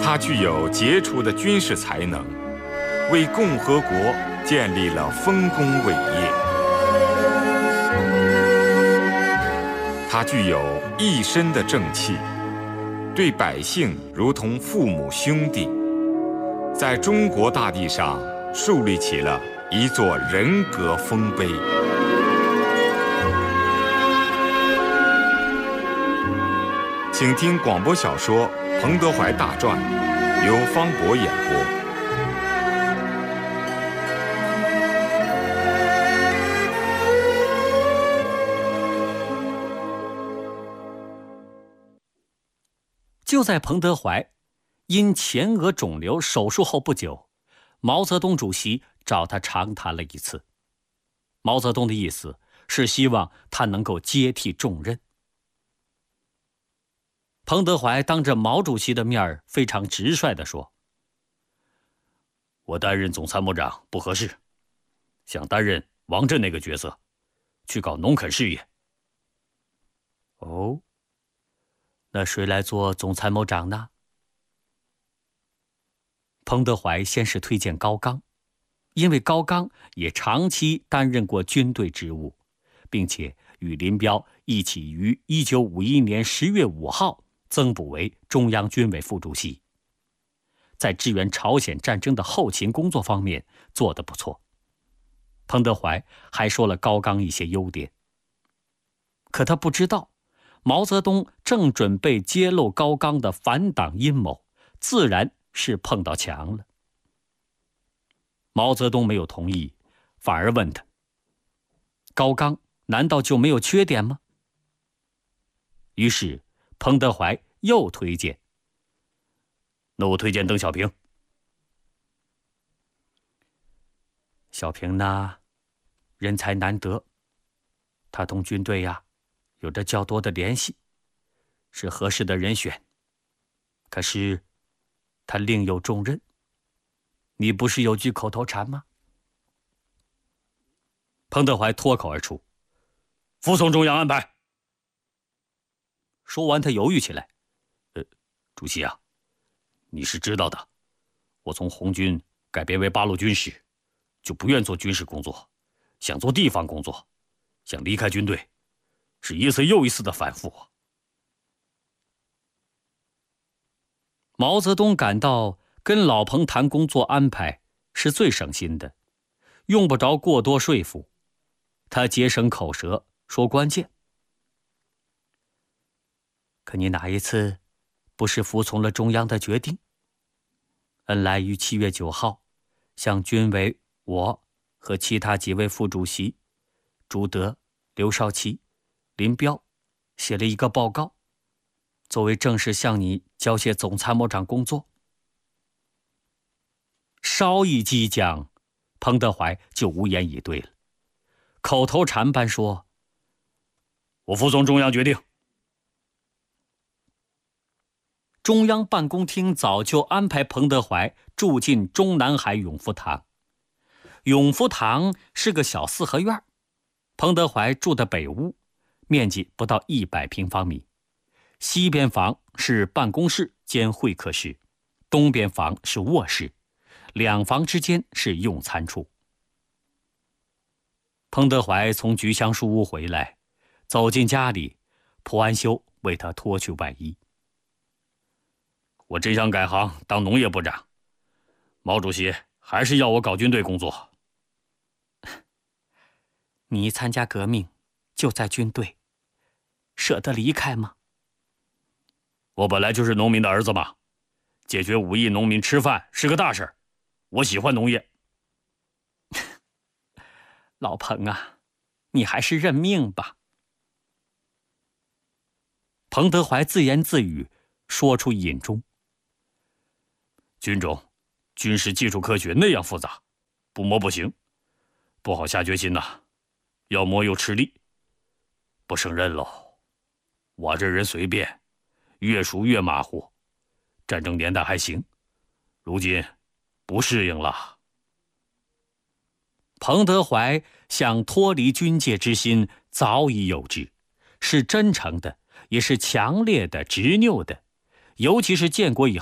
他具有杰出的军事才能，为共和国建立了丰功伟业。他具有一身的正气，对百姓如同父母兄弟，在中国大地上树立起了一座人格丰碑。请听广播小说《彭德怀大传》，由方博演播。 就在彭德怀因前额肿瘤手术后不久，毛泽东主席找他长谈了一次。毛泽东的意思是希望他能够接替重任。彭德怀当着毛主席的面非常直率地说：“我担任总参谋长不合适，想担任王震那个角色，去搞农垦事业。”哦，那谁来做总参谋长呢？彭德怀先是推荐高岗，因为高岗也长期担任过军队职务，并且与林彪一起于1951年10月5号增补为中央军委副主席，在支援朝鲜战争的后勤工作方面做得不错。彭德怀还说了高岗一些优点，可他不知道毛泽东正准备揭露高岗的反党阴谋，自然是碰到墙了。毛泽东没有同意，反而问他：“高岗难道就没有缺点吗？”于是彭德怀又推荐：“那我推荐邓小平。”小平呢，人才难得，他同军队有着较多的联系，是合适的人选。可是他另有重任，你不是有句口头禅吗？彭德怀脱口而出：“服从中央安排。”说完他犹豫起来：“主席啊，你是知道的，我从红军改编为八路军时，就不愿做军事工作，想做地方工作，想离开军队，是一次又一次的反复。”毛泽东感到跟老彭谈工作安排是最省心的，用不着过多说服，他节省口舌，说关键。可你哪一次不是服从了中央的决定？恩来于7月9号向军委我和其他几位副主席朱德、刘少奇、林彪写了一个报告，作为正式向你交卸总参谋长工作。稍一激将，彭德怀就无言以对了，口头禅般说：“我服从中央决定。”中央办公厅早就安排彭德怀住进中南海永福堂。永福堂是个小四合院，彭德怀住的北屋，面积不到100平方米。西边房是办公室兼会客室，东边房是卧室，两房之间是用餐处。彭德怀从菊香书屋回来，走进家里，蒲安修为他脱去外衣。我真想改行当农业部长，毛主席还是要我搞军队工作。你参加革命就在军队，舍得离开吗？我本来就是农民的儿子嘛，解决5亿农民吃饭是个大事，我喜欢农业。老彭啊，你还是认命吧。彭德怀自言自语，说出隐衷：军种、军事技术科学那样复杂，不摸不行，不好下决心呐，要摸又吃力，不胜任喽。我这人随便，越熟越马虎，战争年代还行，如今不适应了。彭德怀想脱离军界之心早已有之，是真诚的，也是强烈的、执拗的。尤其是建国以后，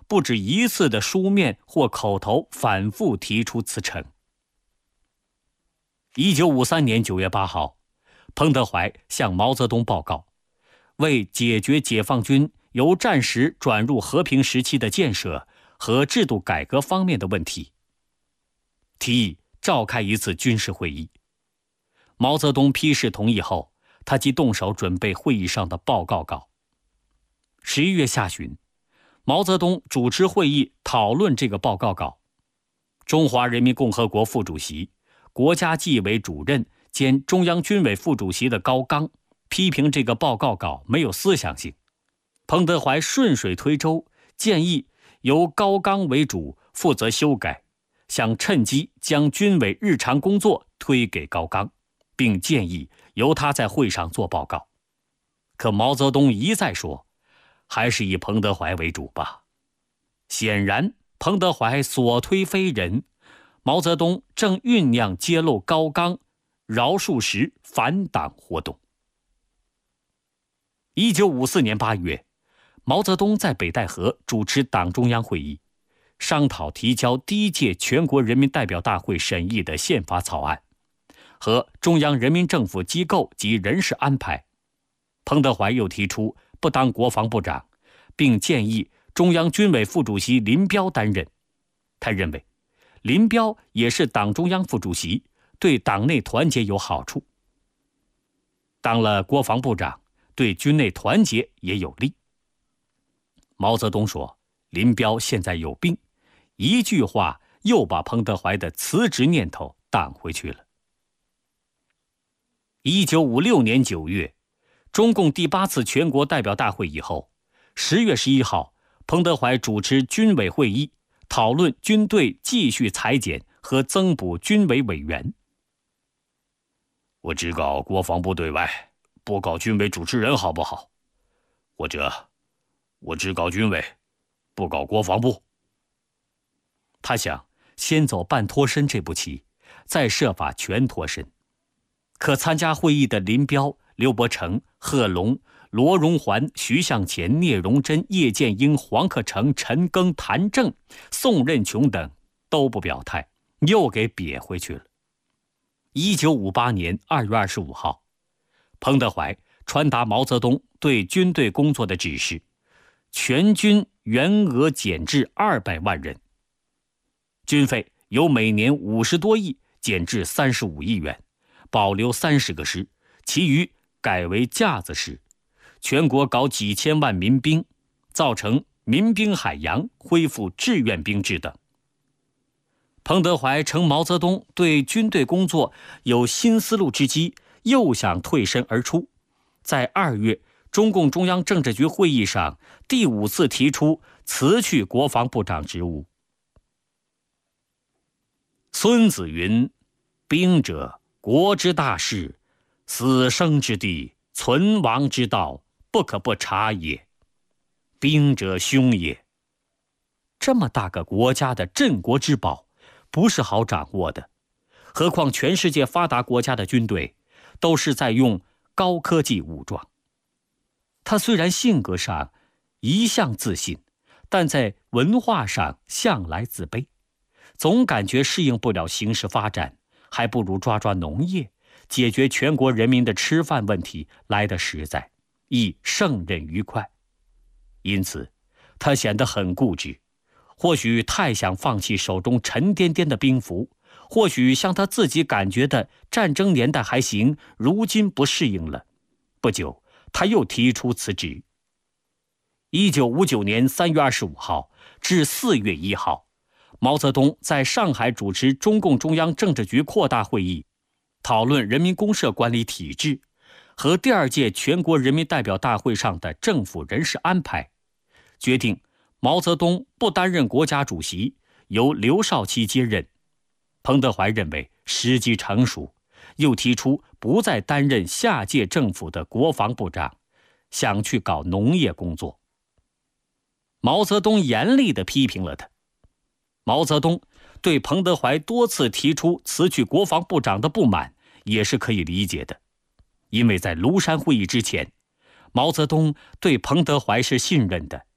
不止一次的书面或口头反复提出辞呈。1953年9月8号，彭德怀向毛泽东报告，为解决解放军由战时转入和平时期的建设和制度改革方面的问题，提议召开一次军事会议。毛泽东批示同意后，他即动手准备会议上的报告稿。11月下旬，毛泽东主持会议讨论这个报告稿。中华人民共和国副主席、国家纪委主任兼中央军委副主席的高岗批评这个报告稿没有思想性。彭德怀顺水推舟，建议由高岗为主负责修改，想趁机将军委日常工作推给高岗，并建议由他在会上做报告。可毛泽东一再说，还是以彭德怀为主吧。显然，彭德怀所推非人，毛泽东正酝酿揭露高岗饶漱石反党活动。1954年8月，毛泽东在北戴河主持党中央会议，商讨提交第一届全国人民代表大会审议的宪法草案和中央人民政府机构及人事安排。彭德怀又提出不当国防部长，并建议中央军委副主席林彪担任。他认为林彪也是党中央副主席，对党内团结有好处。当了国防部长，对军内团结也有利。毛泽东说，林彪现在有病，一句话又把彭德怀的辞职念头挡回去了。1956年9月，中共第8次全国代表大会以后，10月11号，彭德怀主持军委会议，讨论军队继续裁减和增补军委委员。我只搞国防部对外，不搞军委主持人好不好？或者我只搞军委，不搞国防部。他想先走半脱身这步棋，再设法全脱身。可参加会议的林彪、刘伯承、贺龙、罗荣桓、徐向前、聂荣臻、叶剑英、黄克诚、陈赓、谭政、宋任穷等都不表态，又给瘪回去了。1958年2月25号，彭德怀传达毛泽东对军队工作的指示，全军员额减至200万人，军费由每年50多亿减至35亿元，保留30个师，其余改为架子师，全国搞几千万民兵，造成民兵海洋，恢复志愿兵制等。彭德怀乘毛泽东对军队工作有新思路之机，又想退身而出，在2月中共中央政治局会议上第5次提出辞去国防部长职务。孙子云：兵者，国之大事，死生之地，存亡之道，不可不察也。兵者凶也。这么大个国家的镇国之宝，不是好掌握的，何况全世界发达国家的军队都是在用高科技武装。他虽然性格上一向自信，但在文化上向来自卑，总感觉适应不了形势发展，还不如抓抓农业，解决全国人民的吃饭问题来得实在，亦胜任愉快。因此他显得很固执，或许太想放弃手中沉甸甸的兵符，或许像他自己感觉的战争年代还行，如今不适应了。不久他又提出辞职。1959年3月25号至4月1号，毛泽东在上海主持中共中央政治局扩大会议，讨论人民公社管理体制和第2届全国人民代表大会上的政府人事安排，决定毛泽东不担任国家主席，由刘少奇接任。彭德怀认为时机成熟，又提出不再担任下届政府的国防部长，想去搞农业工作。毛泽东严厉地批评了他。毛泽东对彭德怀多次提出辞去国防部长的不满也是可以理解的，因为在庐山会议之前，毛泽东对彭德怀是信任的，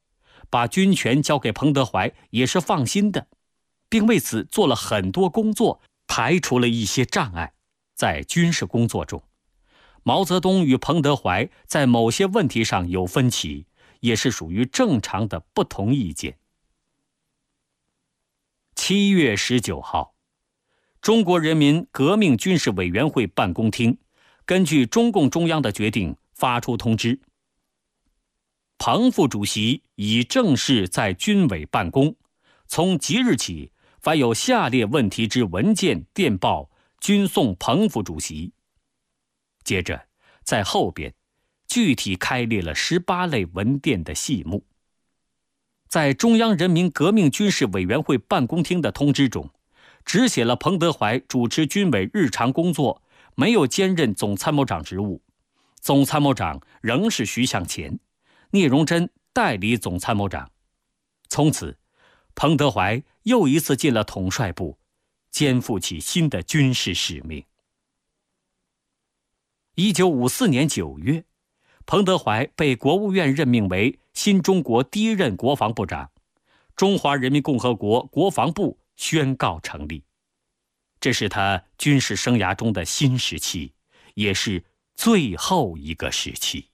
把军权交给彭德怀也是放心的，并为此做了很多工作，排除了一些障碍。在军事工作中，毛泽东与彭德怀在某些问题上有分歧，也是属于正常的不同意见。7月19号，中国人民革命军事委员会办公厅根据中共中央的决定发出通知：彭副主席已正式在军委办公，从即日起，凡有下列问题之文件、电报，均送彭副主席。接着，在后边具体开列了18类文电的细目。在中央人民革命军事委员会办公厅的通知中，只写了彭德怀主持军委日常工作，没有兼任总参谋长职务，总参谋长仍是徐向前，聂荣臻代理总参谋长。从此，彭德怀又一次进了统帅部，肩负起新的军事使命。1954年9月，彭德怀被国务院任命为新中国第一任国防部长，中华人民共和国国防部宣告成立。这是他军事生涯中的新时期，也是最后一个时期。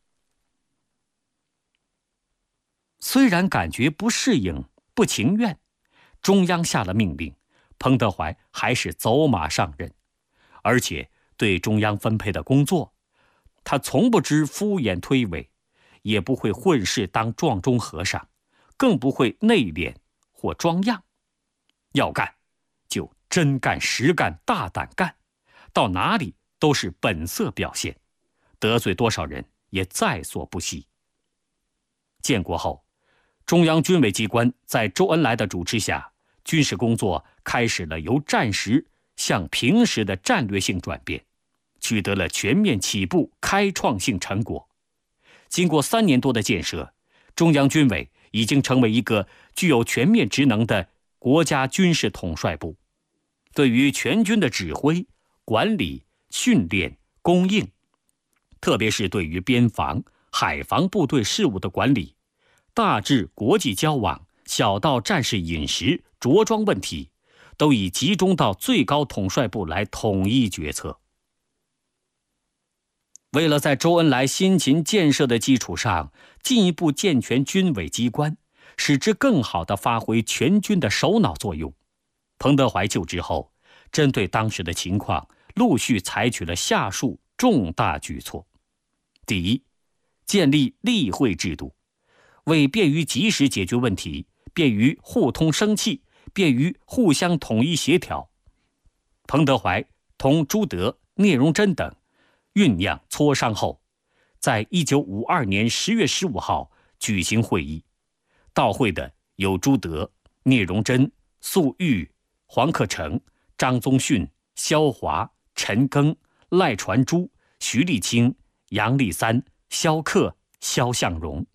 虽然感觉不适应、不情愿，中央下了命令，彭德怀还是走马上任，而且对中央分配的工作，他从不知敷衍推诿，也不会混事当撞钟和尚，更不会内敛或装样。要干就真干实干，大胆干，到哪里都是本色表现，得罪多少人也在所不惜。建国后，中央军委机关在周恩来的主持下，军事工作开始了由战时向平时的战略性转变，取得了全面起步开创性成果。经过3年多的建设，中央军委已经成为一个具有全面职能的国家军事统帅部，对于全军的指挥、管理、训练、供应，特别是对于边防、海防部队事务的管理，大至国际交往，小到战士饮食、着装问题，都已集中到最高统帅部来统一决策。为了在周恩来辛勤建设的基础上，进一步健全军委机关，使之更好地发挥全军的首脑作用，彭德怀就职后，针对当时的情况，陆续采取了下述重大举措。第一，建立例会制度，为便于及时解决问题，便于互通生气，便于互相统一协调，彭德怀同朱德、聂荣臻等酝酿磋商后，在1952年10月15号举行会议。到会的有朱德、聂荣臻、粟裕、黄克诚、张宗逊、萧华、陈赓、赖传珠、徐立清、杨立三、萧克、萧向荣。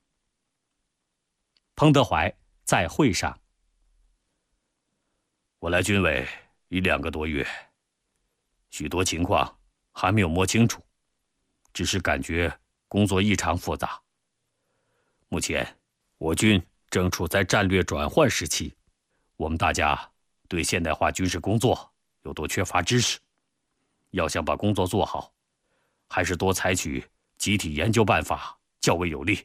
彭德怀在会上：我来军委已2个多月，许多情况还没有摸清楚，只是感觉工作异常复杂。目前我军正处在战略转换时期，我们大家对现代化军事工作有多缺乏知识，要想把工作做好，还是多采取集体研究办法较为有利。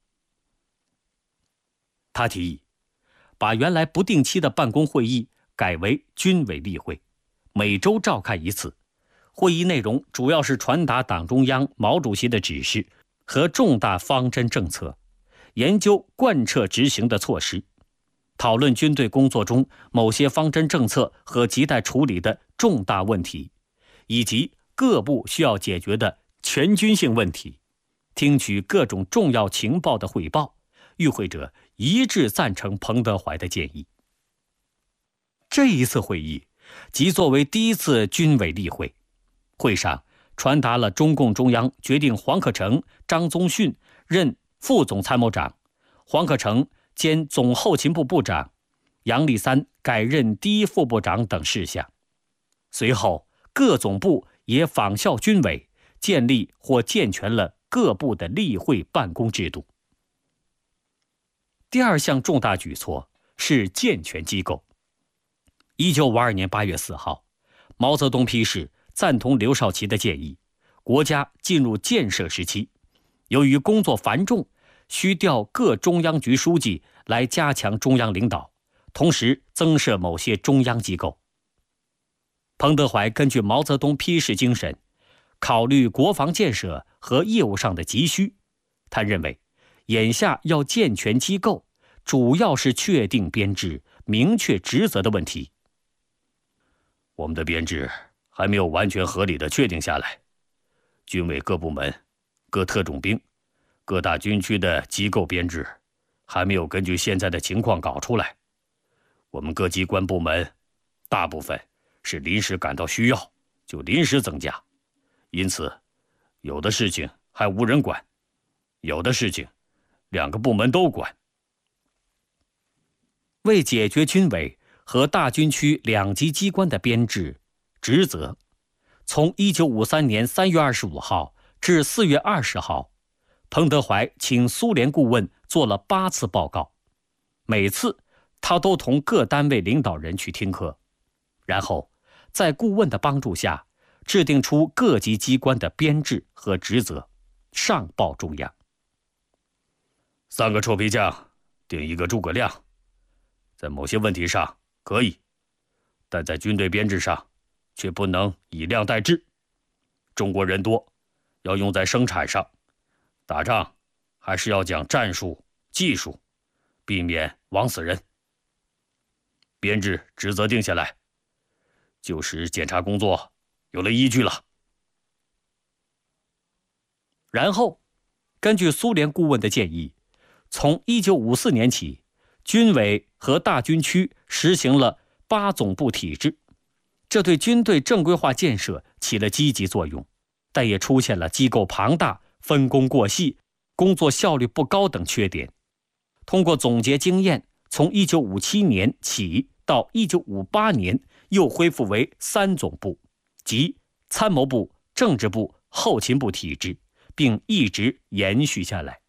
他提议把原来不定期的办公会议改为军委例会，每周召开1次。会议内容主要是传达党中央、毛主席的指示和重大方针政策，研究贯彻执行的措施，讨论军队工作中某些方针政策和亟待处理的重大问题，以及各部需要解决的全军性问题，听取各种重要情报的汇报。与会者一致赞成彭德怀的建议。这一次会议即作为第1次军委例会，会上传达了中共中央决定黄克诚、张宗逊任副总参谋长，黄克诚兼总后勤部部长，杨立三改任第1副部长等事项。随后，各总部也仿效军委，建立或健全了各部的例会办公制度。 第二项重大举措是健全机构。1952年8月4号，毛泽东批示赞同刘少奇的建议，国家进入建设时期。由于工作繁重，需调各中央局书记来加强中央领导，同时增设某些中央机构。彭德怀根据毛泽东批示精神，考虑国防建设和业务上的急需，他认为眼下要健全机构，主要是确定编制、明确职责的问题。我们的编制还没有完全合理的确定下来，军委各部门、各特种兵、各大军区的机构编制还没有根据现在的情况搞出来。我们各机关部门大部分是临时感到需要就临时增加，因此有的事情还无人管，有的事情2个部门都管。为解决军委和大军区2级机关的编制职责，从1953年3月25号至4月20号，彭德怀请苏联顾问做了8次报告，每次他都同各单位领导人去听课，然后在顾问的帮助下制定出各级机关的编制和职责，上报中央。3个臭皮匠顶1个诸葛亮，在某些问题上可以，但在军队编制上却不能以量代质。中国人多，要用在生产上，打仗还是要讲战术、技术，避免枉死人。编制职责定下来，就使检查工作有了依据了。然后，根据苏联顾问的建议，从1954年起，军委和大军区实行了8总部体制，这对军队正规化建设起了积极作用，但也出现了机构庞大、分工过细、工作效率不高等缺点。通过总结经验，从1957年起到1958年又恢复为3总部，即参谋部、政治部、后勤部体制，并一直延续下来。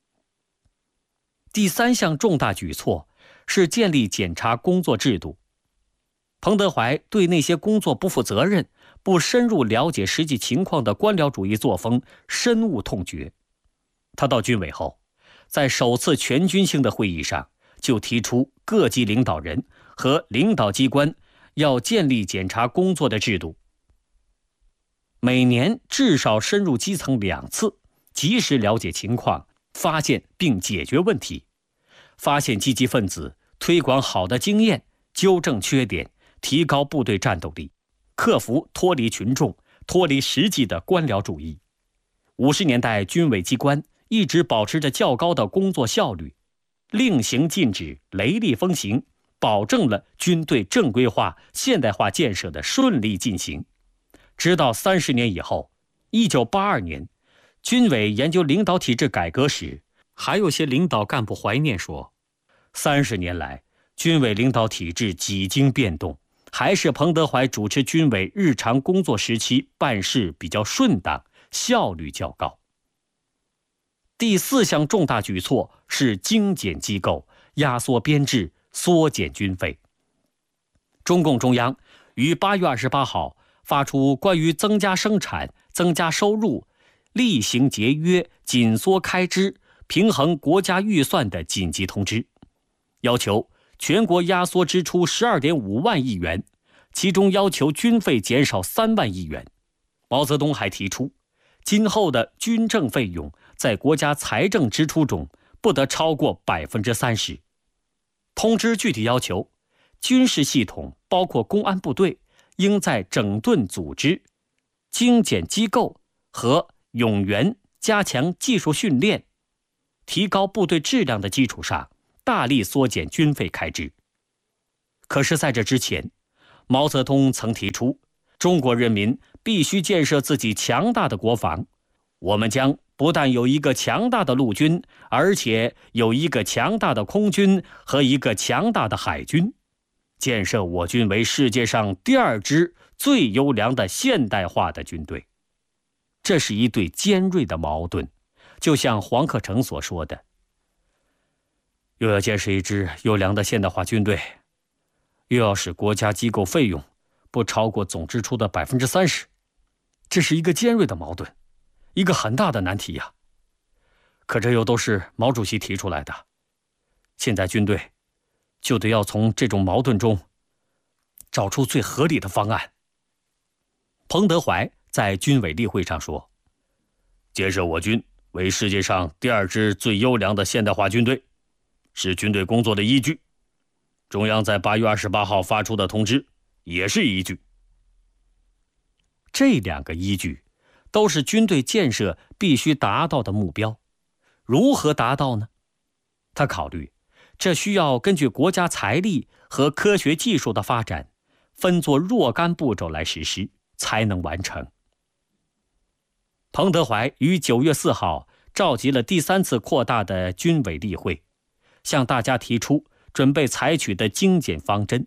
第3项重大举措是建立检查工作制度。彭德怀对那些工作不负责任、不深入了解实际情况的官僚主义作风深恶痛绝。他到军委后，在首次全军性的会议上就提出各级领导人和领导机关要建立检查工作的制度，每年至少深入基层2次，及时了解情况，发现并解决问题，发现积极分子，推广好的经验，纠正缺点，提高部队战斗力，克服脱离群众、脱离实际的官僚主义。50年代军委机关一直保持着较高的工作效率，令行禁止，雷厉风行，保证了军队正规化、现代化建设的顺利进行。直到30年以后，1982年，军委研究领导体制改革时，还有些领导干部怀念说，30年来，军委领导体制几经变动，还是彭德怀主持军委日常工作时期办事比较顺当，效率较高。第4项重大举措是精简机构、压缩编制、缩减军费。中共中央于8月28号发出关于增加生产、增加收入、厉行节约、紧缩开支、平衡国家预算的紧急通知，要求全国压缩支出12.5万亿元，其中要求军费减少3万亿元。毛泽东还提出，今后的军政费用在国家财政支出中不得超过30%。通知具体要求，军事系统包括公安部队应在整顿组织、精简机构和冗员加强技术训练、提高部队质量的基础上，大力缩减军费开支。可是在这之前，毛泽东曾提出，中国人民必须建设自己强大的国防，我们将不但有一个强大的陆军，而且有一个强大的空军和一个强大的海军，建设我军为世界上第2支最优良的现代化的军队。这是一对尖锐的矛盾，就像黄克诚所说的， 又要建设一支优良的现代化军队，又要使国家机构费用不超过总支出的30%，这是一个尖锐的矛盾，一个很大的难题呀。可这又都是毛主席提出来的，现在军队就得要从这种矛盾中找出最合理的方案。彭德怀在军委例会上说，建设我军为世界上第2支最优良的现代化军队，是军队工作的依据。中央在8月28号发出的通知也是依据。这2个依据都是军队建设必须达到的目标。如何达到呢？他考虑，这需要根据国家财力和科学技术的发展，分作若干步骤来实施，才能完成。彭德怀于9月4号召集了第3次扩大的军委例会，向大家提出准备采取的精简方针。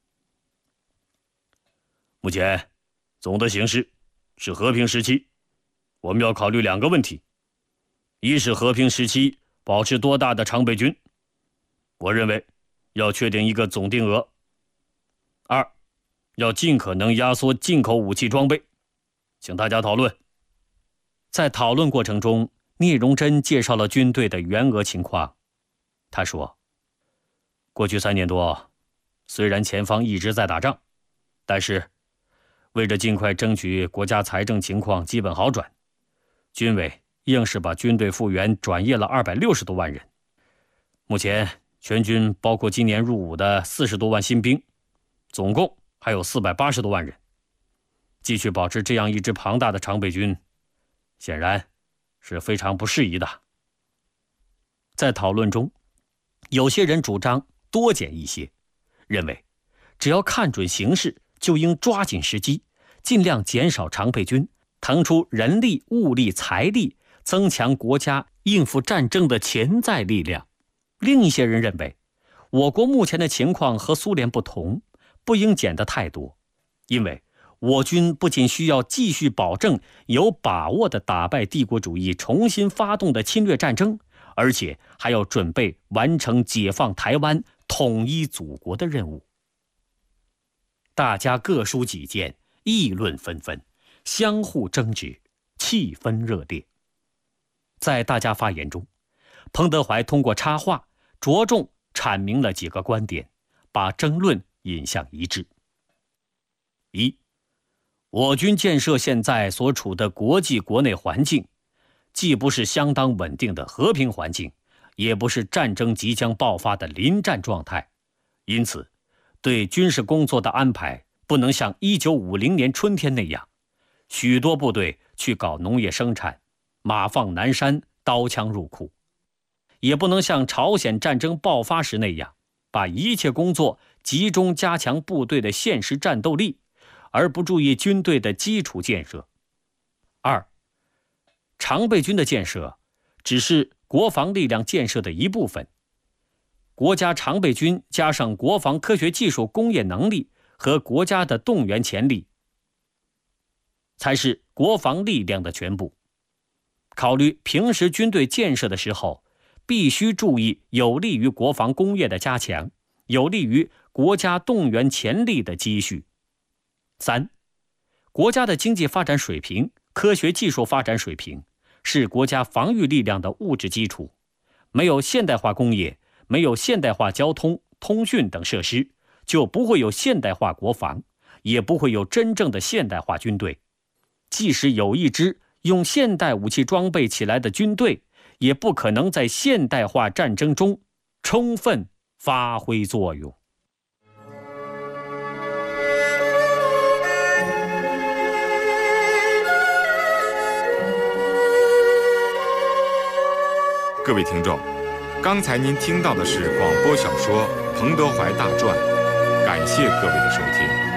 目前总的形势是和平时期，我们要考虑2个问题：一是和平时期保持多大的常备军，我认为要确定一个总定额；二，要尽可能压缩进口武器装备，请大家讨论。在讨论过程中，聂荣臻介绍了军队的员额情况。他说，过去3年多，虽然前方一直在打仗，但是为着尽快争取国家财政情况基本好转，军委硬是把军队复员转业了260多万人。目前全军包括今年入伍的40多万新兵，总共还有480多万人。继续保持这样一支庞大的常备军，显然是非常不适宜的。在讨论中，有些人主张多减一些，认为只要看准形势，就应抓紧时机，尽量减少常备军，腾出人力、物力、财力，增强国家应付战争的潜在力量。另一些人认为，我国目前的情况和苏联不同，不应减得太多，因为我军不仅需要继续保证有把握地打败帝国主义重新发动的侵略战争，而且还要准备完成解放台湾、统一祖国的任务。大家各抒己见，议论纷纷，相互争执，气氛热烈。在大家发言中，彭德怀通过插话着重阐明了几个观点，把争论引向一致。一，我军建设现在所处的国际国内环境，既不是相当稳定的和平环境，也不是战争即将爆发的临战状态，因此对军事工作的安排不能像1950年春天那样，许多部队去搞农业生产，马放南山，刀枪入库，也不能像朝鲜战争爆发时那样，把一切工作集中加强部队的现实战斗力，而不注意军队的基础建设。二，常备军的建设只是国防力量建设的一部分，国家常备军加上国防科学技术工业能力和国家的动员潜力，才是国防力量的全部。考虑平时军队建设的时候，必须注意有利于国防工业的加强，有利于国家动员潜力的积蓄。三，国家的经济发展水平、科学技术发展水平是国家防御力量的物质基础。没有现代化工业，没有现代化交通、通讯等设施，就不会有现代化国防，也不会有真正的现代化军队。即使有一支用现代武器装备起来的军队，也不可能在现代化战争中充分发挥作用。 各位听众，刚才您听到的是广播小说《彭德怀大传》，感谢各位的收听。